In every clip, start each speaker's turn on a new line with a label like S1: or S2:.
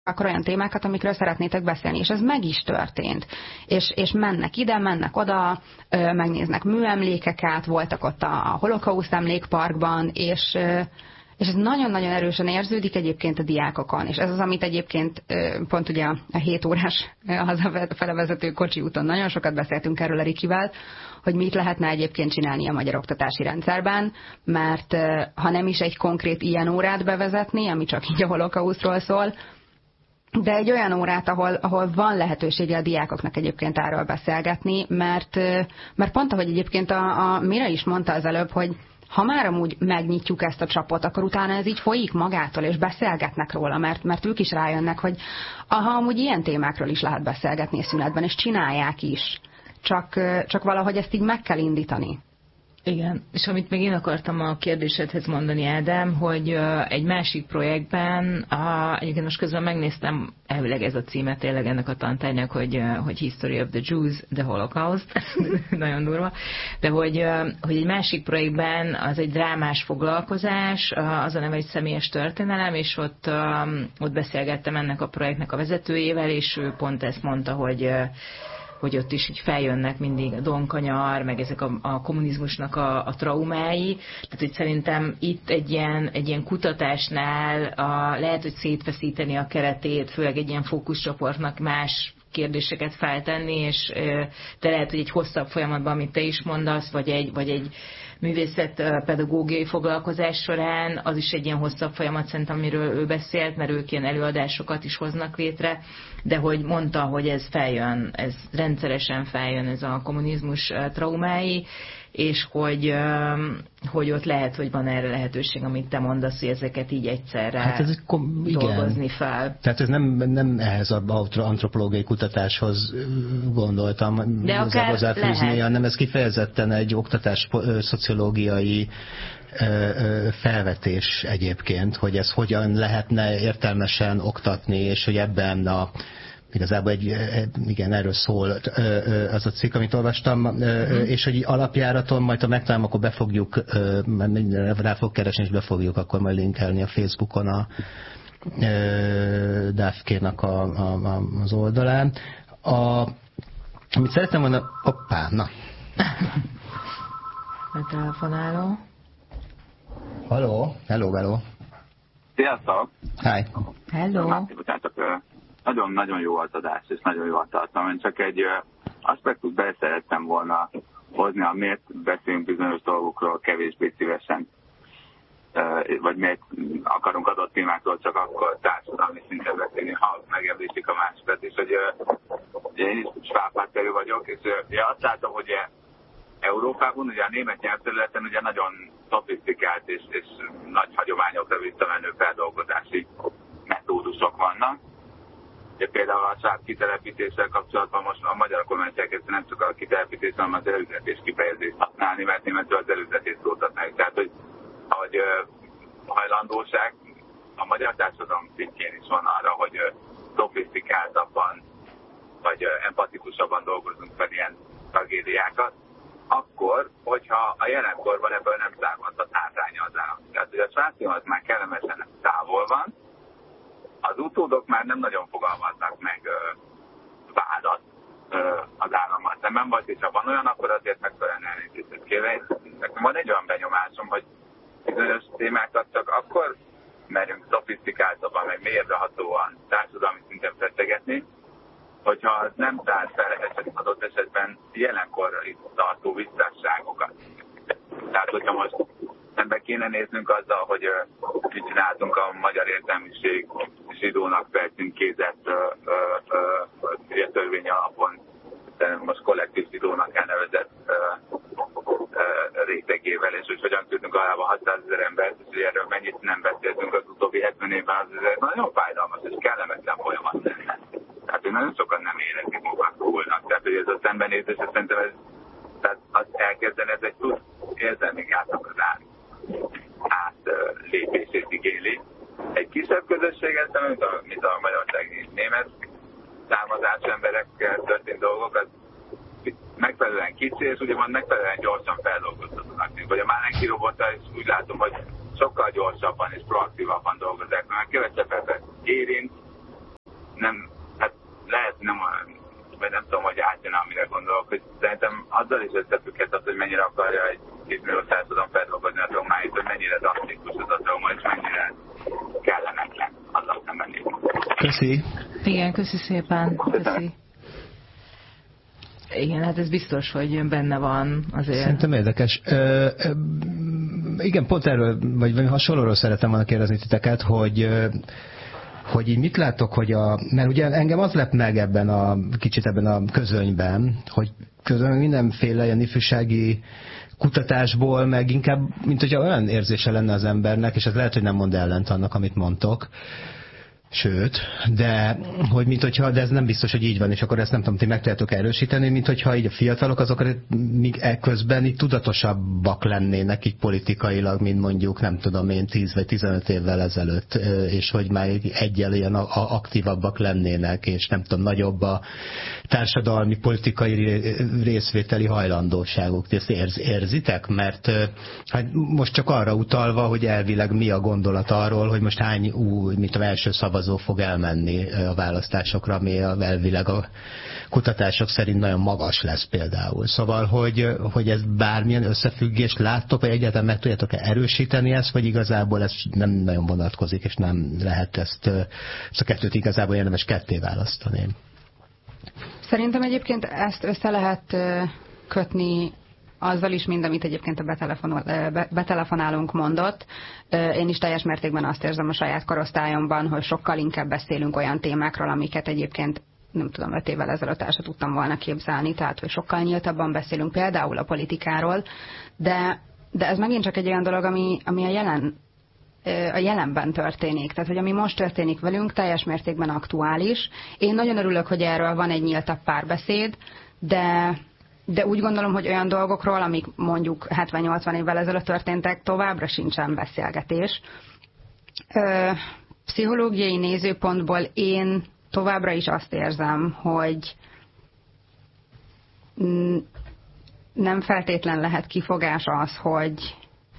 S1: akkor olyan témákat, amikről szeretnétek beszélni, és ez meg is történt. És mennek ide, mennek oda, megnéznek műemlékeket, voltak ott a Holokauszt emlékparkban, és ez nagyon-nagyon erősen érződik egyébként a diákokon. És ez az, amit egyébként pont ugye a 7 órás hazafele vezető kocsi úton nagyon sokat beszéltünk erről a Rikivel, hogy mit lehetne egyébként csinálni a magyar oktatási rendszerben, mert ha nem is egy konkrét ilyen órát bevezetni, ami csak így a Holokausztról szól, de egy olyan órát, ahol van lehetősége a diákoknak egyébként erről beszélgetni, mert pont ahogy egyébként a Mira is mondta az előbb, hogy ha már amúgy megnyitjuk ezt a csapot, akkor utána ez így folyik magától, és beszélgetnek róla, mert ők is rájönnek, hogy amúgy ilyen témákról is lehet beszélgetni a szünetben, és csinálják is. Csak valahogy ezt így meg kell indítani.
S2: Igen, és amit még én akartam a kérdésedhez mondani, Ádám, hogy egy másik projektben, egyébként most közben megnéztem, elvileg ez a címe tényleg ennek a tantárgynak, hogy History of the Jews, the Holocaust, nagyon durva, de hogy egy másik projektben az egy drámás foglalkozás, az a neve egy személyes történelem, és ott beszélgettem ennek a projektnek a vezetőjével, és ő pont ezt mondta, hogy ott is így feljönnek mindig a Donkanyar, meg ezek a kommunizmusnak a traumái. Tehát, hogy szerintem itt egy ilyen kutatásnál lehet, hogy szétfeszíteni a keretét, főleg egy ilyen fókuszcsoportnak más kérdéseket feltenni, és de lehet, hogy egy hosszabb folyamatban, amit te is mondasz, vagy egy művészetpedagógiai foglalkozás során, az is egy ilyen hosszabb folyamat szerintem, amiről ő beszélt, mert ők ilyen előadásokat is hoznak létre, de hogy mondta, hogy ez feljön, ez rendszeresen feljön, ez a kommunizmus traumái, és hogy ott lehet, hogy van erre lehetőség, amit te mondasz, hogy ezeket így egyszerre dolgozni fel.
S3: Tehát ez nem ehhez az antropológiai kutatáshoz gondoltam hozzáfűzni, hanem ez kifejezetten egy oktatás szociológiai felvetés egyébként, hogy ez hogyan lehetne értelmesen oktatni, és hogy ebben igazából igen, erről szól az a cikk, amit olvastam, és hogy alapjáraton majd, ha megtalálom, akkor befogjuk, rá fog keresni, és befogjuk akkor majd linkelni a Facebookon a DAFK-nak az oldalán. Amit szeretném volna... Hoppá, na.
S2: A telefonáló.
S3: Hello.
S4: Sziasztok!
S3: Hi.
S2: Hello.
S4: Nagyon-nagyon jó az adás, és nagyon jó a tartalom. Én csak egy aspektust be szerettem volna hozni, miért beszélünk bizonyos dolgokról kevésbé szívesen, vagy miért akarunk adott témákról csak akkor társadalmi szinten beszélni, ha megemlítik a másikat. És hogy én is svábpártkerül vagyok, és azt látom, hogy Európában, ugye a német nyelvterületen ugye nagyon szofisztikált és nagy hagyományokra visszamenő feldolgozási metódusok vannak. Például a sváb kitelepítéssel kapcsolatban most a magyar kormány elkezdte nem csak a kitelepítés, hanem az előzetés kifejezést használni, mert németül az előzetés szót használjuk. Tehát, hogy hajlandóság a magyar társadalom szintjén is van arra, hogy szofisztikáltabban vagy empatikusabban dolgozunk fel ilyen tragédiákat, akkor, hogyha a jelenkorban ebből nem származhat hátránya az állam. Tehát, hogy a svábszín az már kellemesen távol van, az utódok már nem nagyon fogalmaznak meg vádat az állammal szemben, vagy és ha van olyan, akkor azért megfelelően elnézést kérni. Nekem van egy olyan benyomásom, hogy bizonyos témákat csak akkor merünk szofisztikáltabban, meg mélyrehatóan társadalmi szinten feszegetni, hogyha az nem tár fel adott esetben jelenkorra is tartó visszásságokat. Tehát, hogyha most szembe kéne néznünk azzal, hogy mit csináltunk a magyar értelmiség zsidónak felcímkézett törvény alapon, most kollektív zsidónak elnevezett rétegével, és hogy hogyan küldünk alába 600 000 embert, és hogy erről mennyit nem beszéltünk az utóbbi 70 évben, az nagyon fájdalmas és kellemetlen folyamat lenne. Tehát, hogy nagyon sokan nem érezik magukat. Tehát, hogy ez a szembenézés, szerintem tehát az elkezdeni, ez egy tud érzelmi átakadást átlépését igényli. Egy kisebb közösséget, mint a magyarországi német származású emberekkel történt dolgok, az megfelelően kicsi, és ugye van megfelelően gyorsan feldolgozhatónak. Vagy a Málenki robota is úgy látom, hogy sokkal gyorsabban és proaktívabban dolgozzák, mert kevesebb érint, nem, hát lehet, nem olyan, vagy nem tudom, hogy átjön, amire gondolok, hogy szerintem azzal is összefügghet az, hogy mennyire akarja egy 10 millió társadalom feldolgozni a traumáit, hogy mennyire drasztikus az a trauma, és mennyire kellemetlen azzal szemben.
S3: Köszi.
S2: Igen, köszi szépen. Köszi. Igen, hát ez biztos, hogy benne van azért.
S3: Szerintem érdekes. Igen, pont erről, vagy hasonlóról szeretem volna kérdezni titeket, hogy így mit látok, mert ugye engem az lep meg kicsit ebben a közönyben, hogy közben mindenféle ilyen ifjúsági kutatásból, meg inkább, mint hogyha olyan érzése lenne az embernek, és ez lehet, hogy nem mond ellent annak, amit mondtok, sőt, de ez nem biztos, hogy így van, és akkor ezt nem tudom, ti meg tudjátok erősíteni, mint hogyha így a fiatalok azok még ekközben így tudatosabbak lennének így politikailag, mint mondjuk, nem tudom én, 10 vagy 15 évvel ezelőtt, és hogy már egyel ilyen aktívabbak lennének, és nem tudom, nagyobb a társadalmi, politikai részvételi hajlandóságuk. Ezt érzitek? Mert hát most csak arra utalva, hogy elvileg mi a gondolat arról, hogy most hány mint az első szavazó fog elmenni a választásokra, ami elvileg a kutatások szerint nagyon magas lesz például. Szóval, hogy ez bármilyen összefüggést láttok, vagy egyáltalán meg tudjátok erősíteni ezt, vagy igazából ez nem nagyon vonatkozik, és nem lehet ezt a kettőt igazából érdemes ketté választani.
S1: Szerintem egyébként ezt össze lehet kötni azzal is, mind amit egyébként a betelefonálónk mondott. Én is teljes mértékben azt érzem a saját korosztályomban, hogy sokkal inkább beszélünk olyan témákról, amiket egyébként nem tudom, 5 évvel ezelőtt el sem tudtam volna képzelni, tehát hogy sokkal nyíltabban beszélünk például a politikáról, de ez megint csak egy olyan dolog, ami a jelenben történik. Tehát, hogy ami most történik velünk, teljes mértékben aktuális. Én nagyon örülök, hogy erről van egy nyíltabb párbeszéd, de úgy gondolom, hogy olyan dolgokról, amik mondjuk 70-80 évvel ezelőtt történtek, továbbra sincsen beszélgetés. Pszichológiai nézőpontból én továbbra is azt érzem, hogy nem feltétlen lehet kifogás az, hogy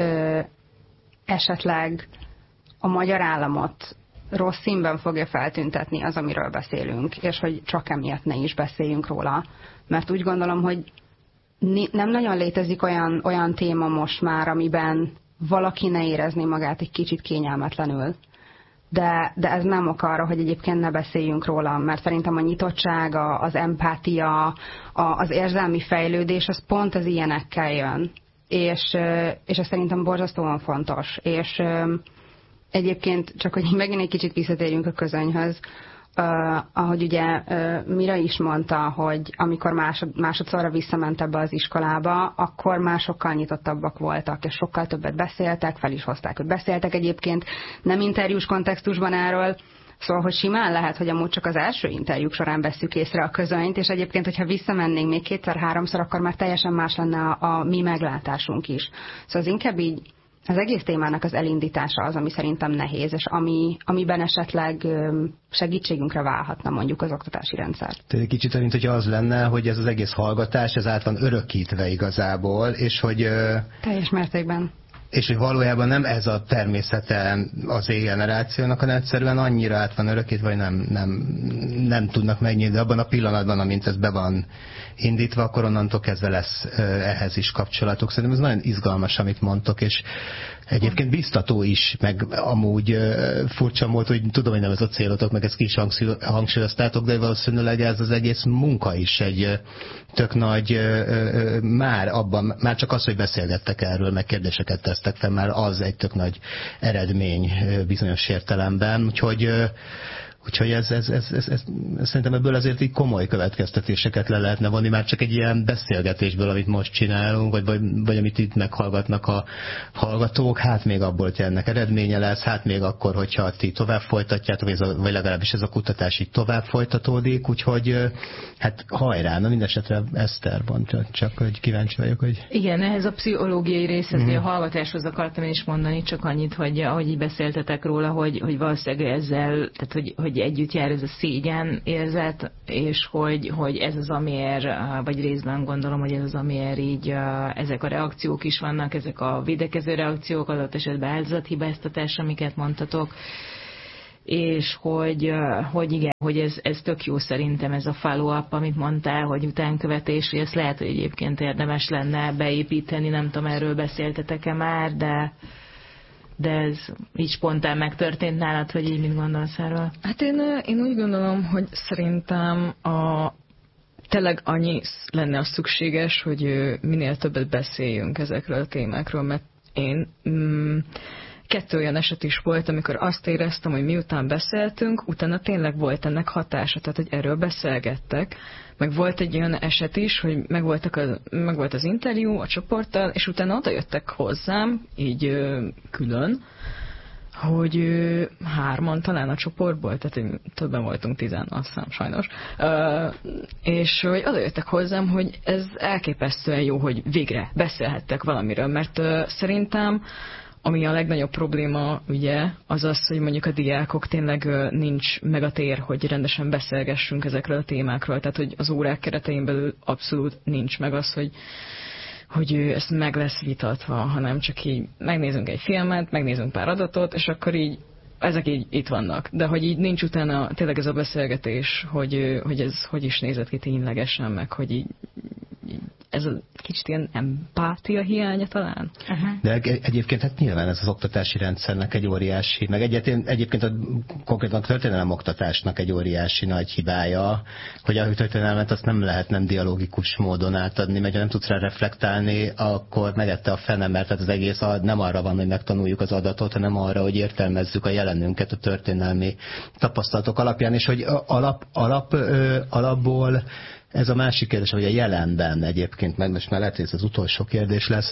S1: esetleg a magyar államot rossz színben fogja feltüntetni az, amiről beszélünk, és hogy csak emiatt ne is beszéljünk róla. Mert úgy gondolom, hogy nem nagyon létezik olyan téma most már, amiben valaki ne érezné magát egy kicsit kényelmetlenül. De ez nem ok arra, hogy egyébként ne beszéljünk róla, mert szerintem a nyitottság, az empátia, az érzelmi fejlődés, az pont az ilyenekkel jön. És ez szerintem borzasztóan fontos. És egyébként csak, hogy megint egy kicsit visszatérjünk a közönyhöz, ahogy ugye Mira is mondta, hogy amikor másodszorra visszament ebbe az iskolába, akkor már sokkal nyitottabbak voltak, és sokkal többet beszéltek, fel is hozták, hogy beszéltek egyébként, nem interjús kontextusban erről, szóval, hogy simán lehet, hogy amúgy csak az első interjúk során vesszük észre a közönyt, és egyébként, hogyha visszamennénk még 2-3-szor, akkor már teljesen más lenne a mi meglátásunk is. Szóval az inkább így az egész témának az elindítása az, ami szerintem nehéz, és amiben esetleg segítségünkre válhatna mondjuk az oktatási rendszer.
S3: Kicsit, mint hogyha az lenne, hogy ez az egész hallgatás, ez át van örökítve igazából, és hogy...
S1: Teljes mértékben.
S3: És hogy valójában nem ez a természete az generációnak, hanem egyszerűen annyira át van örökítve, vagy nem tudnak megnyílni. De abban a pillanatban, amint ez be van indítva, akkor onnantól kezdve lesz ehhez is kapcsolatok. Szerintem ez nagyon izgalmas, amit mondtok, és egyébként biztató is, meg amúgy furcsa mód, hogy tudom, hogy nem ez a célotok, meg ezt ki is hangsúlyoztátok, de valószínűleg ez az egész munka is egy tök nagy, már csak az, hogy beszélgettek erről, meg kérdéseket tesztek fel, már az egy tök nagy eredmény bizonyos értelemben, úgyhogy ez szerintem ebből azért így komoly következtetéseket le lehetne vonni, már csak egy ilyen beszélgetésből, amit most csinálunk, vagy amit itt meghallgatnak a hallgatók, hát még abból, hogy ennek eredménye lesz, hát még akkor, hogyha ti tovább folytatjátok, vagy legalábbis ez a kutatás így tovább folytatódik, úgyhogy hát hajrá, na mindesetre Eszter van, csak hogy kíváncsi vagyok, hogy...
S2: Igen, ehhez a pszichológiai részhez, a hallgatáshoz akartam én is mondani, csak annyit, hogy ahogy így beszéltetek róla, hogy valószínűleg ezzel, tehát hogy együtt jár ez a szégyen érzet, és hogy ez az, amiért, vagy részben gondolom, hogy ez az, amiért így ezek a reakciók is vannak, ezek a védekező reakciók, adott esetben áldozathibáztatás, amiket mondtatok. és hogy igen, hogy ez tök jó szerintem ez a follow-up, amit mondtál, hogy utánkövetés, hogy ezt lehet, hogy egyébként érdemes lenne beépíteni, nem tudom, erről beszéltetek-e már, de ez így spontán megtörtént nálad, hogy így mit gondolsz erről?
S5: Hát én úgy gondolom, hogy szerintem tényleg annyi lenne az szükséges, hogy minél többet beszéljünk ezekről a témákról, mert én 2 olyan eset is volt, amikor azt éreztem, hogy miután beszéltünk, utána tényleg volt ennek hatása, tehát hogy erről beszélgettek. Meg volt egy olyan eset is, hogy megvolt az interjú a csoporttal, és utána oda jöttek hozzám, így külön, hogy 3-an talán a csoportból, tehát többen voltunk 10, azt hiszem, sajnos, és hogy oda jöttek hozzám, hogy ez elképesztően jó, hogy végre beszélhettek valamiről, mert szerintem ami a legnagyobb probléma, ugye, az az, hogy mondjuk a diákok tényleg nincs meg a tér, hogy rendesen beszélgessünk ezekről a témákról. Tehát, hogy az órák keretein belül abszolút nincs meg az, hogy ezt meg lesz vitatva, hanem csak így megnézünk egy filmet, megnézünk pár adatot, és akkor így ezek így itt vannak. De hogy így nincs utána tényleg ez a beszélgetés, hogy ez hogy is nézett ki ténylegesen, meg hogy így ez a kicsit ilyen empátia hiánya talán.
S3: Uh-huh. De egyébként hát nyilván ez az oktatási rendszernek egy óriási, meg egyébként konkrétan a történelem oktatásnak egy óriási nagy hibája, hogy a történelmet azt nem lehet nem dialógikus módon átadni, mert ha nem tudsz rá reflektálni, akkor megette a fene, mert az egész nem arra van, hogy megtanuljuk az adatot, hanem arra, hogy értelmezzük a jelenünket a történelmi tapasztalatok alapján, és hogy alapból ez a másik kérdés, hogy a jelenben egyébként, meg most már lehet, hogy ez az utolsó kérdés lesz,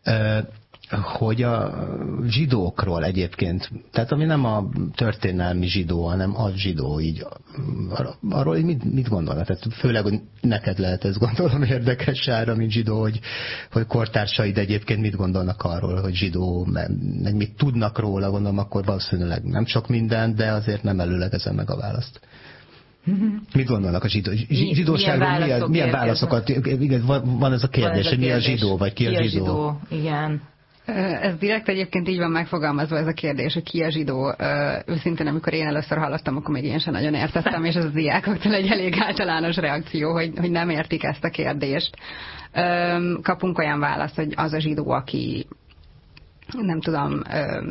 S3: hogy a zsidókról egyébként, tehát ami nem a történelmi zsidó, hanem a zsidó, így arról mit gondolnak? Tehát főleg, hogy neked lehet ez gondolom érdekes, Sára, mint zsidó, hogy kortársaid egyébként mit gondolnak arról, hogy zsidó, meg mit tudnak róla, gondolom, akkor valószínűleg nem sok minden, de azért nem előlegezem meg a választ. Mit gondolnak a zsidóságról? Milyen válaszokat? Igen, van ez a kérdés, hogy mi a zsidó, vagy ki a zsidó?
S2: Igen.
S1: Ez direkt egyébként így van megfogalmazva ez a kérdés, hogy ki a zsidó. Őszintén, amikor én először hallottam, akkor még én sem nagyon értettem, és ez a diákoktól egy elég általános reakció, hogy nem értik ezt a kérdést. Kapunk olyan választ, hogy az a zsidó, aki nem tudom...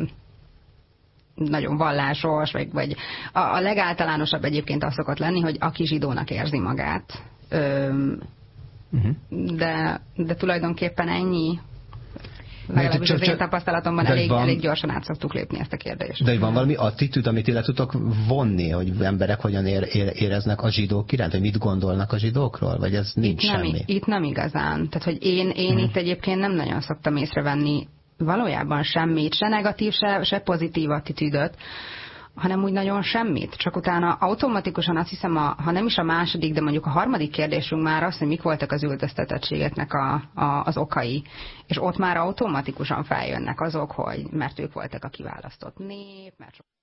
S1: nagyon vallásos, vagy a legáltalánosabb egyébként az szokott lenni, hogy aki zsidónak érzi magát. De tulajdonképpen ennyi. Legalábbis az én tapasztalatomban elég gyorsan át szoktuk lépni ezt a kérdést.
S3: De van valami attitűd, amit le tudtok vonni, hogy emberek hogyan éreznek a zsidók iránt, hogy mit gondolnak a zsidókról, vagy ez nincs semmi?
S1: Itt nem igazán. Tehát, hogy én itt egyébként nem nagyon szoktam észrevenni valójában semmit, se negatív, se pozitív attitűdöt, hanem úgy nagyon semmit. Csak utána automatikusan azt hiszem, ha nem is a második, de mondjuk a harmadik kérdésünk már az, hogy mik voltak az üldöztetettségeknek az okai. És ott már automatikusan feljönnek azok, hogy mert ők voltak a kiválasztott nép, mert